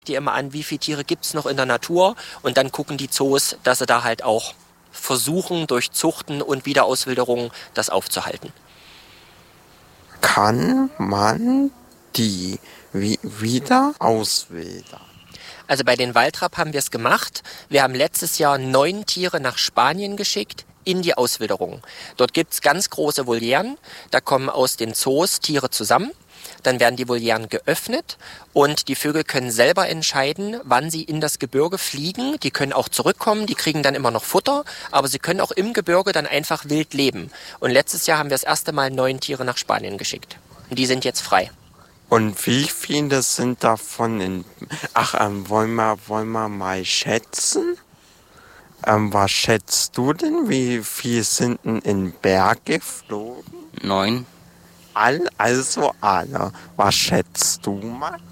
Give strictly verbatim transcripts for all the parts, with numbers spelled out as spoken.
Die immer an, wie viele Tiere gibt es noch in der Natur und dann gucken die Zoos, dass sie da halt auch versuchen, durch Zuchten und Wiederauswilderung das aufzuhalten. Kann man die wie wieder auswildern? Also bei den Waldrapp haben wir es gemacht. Wir haben letztes Jahr neun Tiere nach Spanien geschickt in die Auswilderung. Dort gibt es ganz große Volieren, da kommen aus den Zoos Tiere zusammen. Dann werden die Volieren geöffnet und die Vögel können selber entscheiden, wann sie in das Gebirge fliegen. Die können auch zurückkommen, die kriegen dann immer noch Futter, aber sie können auch im Gebirge dann einfach wild leben. Und letztes Jahr haben wir das erste Mal neun Tiere nach Spanien geschickt. Und die sind jetzt frei. Und wie viele sind davon in... Ach, ähm, wollen wir, wollen wir mal schätzen? Ähm, was schätzt du denn? Wie viele sind denn in Berg geflogen? Neun. All, also alle. Was schätzt du, Max?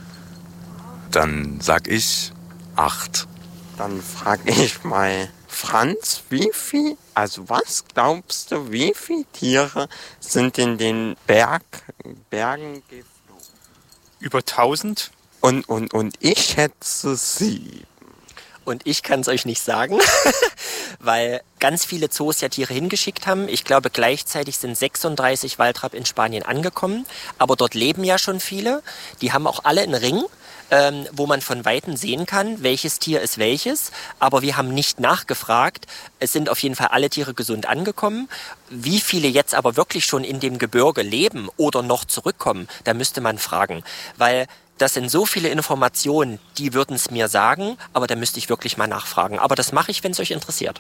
Dann sag ich acht. Dann frage ich mal Franz, wie viel, also was glaubst du, wie viele Tiere sind in den Berg, Bergen geflogen? Über tausend? Und, und, und ich schätze sieben. Und ich kann es euch nicht sagen, weil ganz viele Zoos ja Tiere hingeschickt haben. Ich glaube, gleichzeitig sind sechsunddreißig Waldrapp in Spanien angekommen. Aber dort leben ja schon viele. Die haben auch alle einen Ring, ähm, wo man von Weitem sehen kann, welches Tier ist welches. Aber wir haben nicht nachgefragt. Es sind auf jeden Fall alle Tiere gesund angekommen. Wie viele jetzt aber wirklich schon in dem Gebirge leben oder noch zurückkommen, da müsste man fragen. Weil das sind so viele Informationen, die würden es mir sagen, aber da müsste ich wirklich mal nachfragen. Aber das mache ich, wenn es euch interessiert.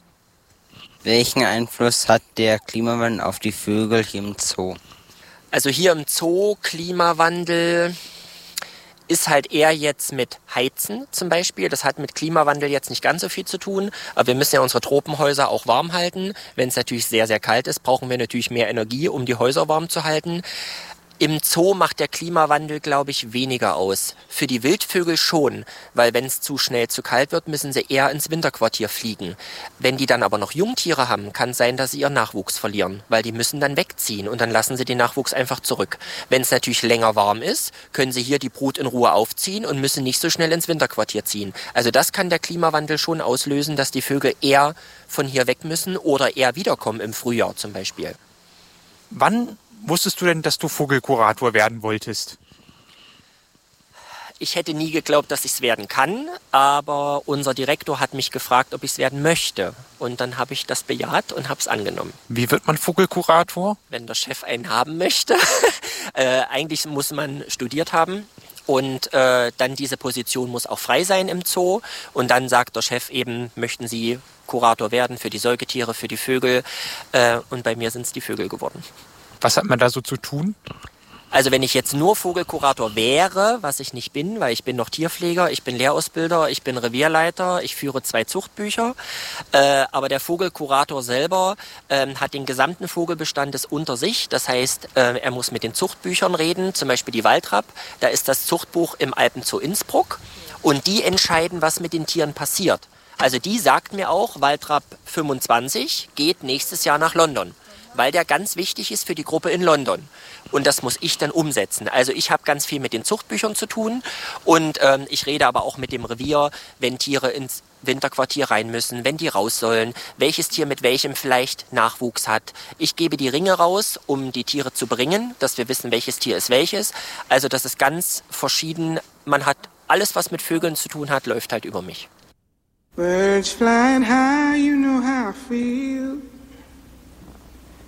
Welchen Einfluss hat der Klimawandel auf die Vögel hier im Zoo? Also hier im Zoo, Klimawandel ist halt eher jetzt mit Heizen zum Beispiel. Das hat mit Klimawandel jetzt nicht ganz so viel zu tun. Aber wir müssen ja unsere Tropenhäuser auch warm halten. Wenn es natürlich sehr, sehr kalt ist, brauchen wir natürlich mehr Energie, um die Häuser warm zu halten. Im Zoo macht der Klimawandel, glaube ich, weniger aus. Für die Wildvögel schon, weil wenn es zu schnell zu kalt wird, müssen sie eher ins Winterquartier fliegen. Wenn die dann aber noch Jungtiere haben, kann es sein, dass sie ihren Nachwuchs verlieren, weil die müssen dann wegziehen und dann lassen sie den Nachwuchs einfach zurück. Wenn es natürlich länger warm ist, können sie hier die Brut in Ruhe aufziehen und müssen nicht so schnell ins Winterquartier ziehen. Also das kann der Klimawandel schon auslösen, dass die Vögel eher von hier weg müssen oder eher wiederkommen im Frühjahr zum Beispiel. Wann wusstest du denn, dass du Vogelkurator werden wolltest? Ich hätte nie geglaubt, dass ich es werden kann, aber unser Direktor hat mich gefragt, ob ich es werden möchte. Und dann habe ich das bejaht und habe es angenommen. Wie wird man Vogelkurator? Wenn der Chef einen haben möchte. äh, eigentlich muss man studiert haben. Und äh, dann diese Position muss auch frei sein im Zoo. Und dann sagt der Chef eben, möchten Sie Kurator werden für die Säugetiere, für die Vögel. Äh, und bei mir sind es die Vögel geworden. Was hat man da so zu tun? Also wenn ich jetzt nur Vogelkurator wäre, was ich nicht bin, weil ich bin noch Tierpfleger, ich bin Lehrausbilder, ich bin Revierleiter, ich führe zwei Zuchtbücher. Äh, aber der Vogelkurator selber äh, hat den gesamten Vogelbestand unter sich. Das heißt, äh, er muss mit den Zuchtbüchern reden, zum Beispiel die Waldrapp. Da ist das Zuchtbuch im Alpenzoo Innsbruck. Und die entscheiden, was mit den Tieren passiert. Also die sagt mir auch, Waldrapp fünfundzwanzig geht nächstes Jahr nach London, weil der ganz wichtig ist für die Gruppe in London. Und das muss ich dann umsetzen. Also ich habe ganz viel mit den Zuchtbüchern zu tun und ähm, ich rede aber auch mit dem Revier, wenn Tiere ins Winterquartier rein müssen, wenn die raus sollen, welches Tier mit welchem vielleicht Nachwuchs hat. Ich gebe die Ringe raus, um die Tiere zu bringen, dass wir wissen, welches Tier ist welches. Also das ist ganz verschieden. Man hat alles, was mit Vögeln zu tun hat, läuft halt über mich. Birds flying high, you know how I feel.